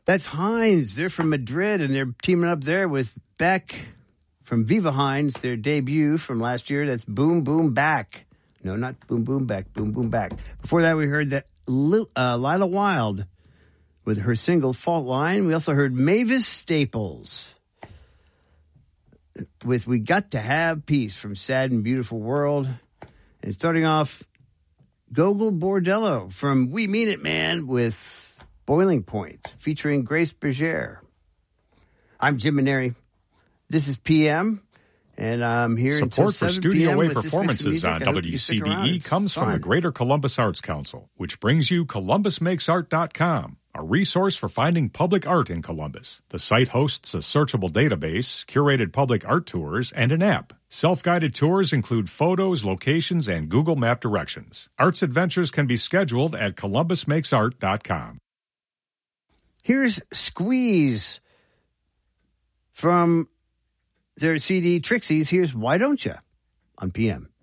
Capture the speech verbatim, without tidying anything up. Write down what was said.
That's Heinz. They're from Madrid, and they're teaming up there with Beck from Viva Heinz, their debut from last year. That's Boom Boom Back. No, not Boom Boom Back, Boom Boom Back. Before that, we heard that uh, Lila Wild with her single Fault Line. We also heard Mavis Staples with We Got to Have Peace from Sad and Beautiful World. And starting off, Gogol Bordello from We Mean It Man with Boiling Point, featuring Grace Berger. I'm Jim Maneri. This is P M, and I'm here Support until for seven Studio p.m. A with this mix of performances music. on I hope you W C stick B around. E It's comes from fun. the Greater Columbus Arts Council, which brings you Columbus Makes Art dot com, a resource for finding public art in Columbus. The site hosts a searchable database, curated public art tours, and an app. Self-guided tours include photos, locations, and Google Map directions. Arts adventures can be scheduled at Columbus Makes Art dot com. Here's Squeeze from their C D Trixies. Here's Why Don't Ya on P M.